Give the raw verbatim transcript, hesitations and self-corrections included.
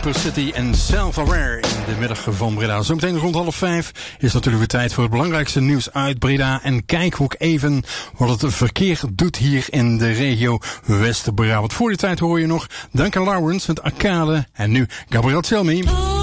Hypercity en Self-Aware in de middag van Breda. Zometeen rond half vijf is natuurlijk weer tijd voor het belangrijkste nieuws uit Breda. En kijk ook even wat het verkeer doet hier in de regio West-Brabant. Voor die tijd hoor je nog Duncan Lawrence met Arcade en nu Gabriel Tell Me.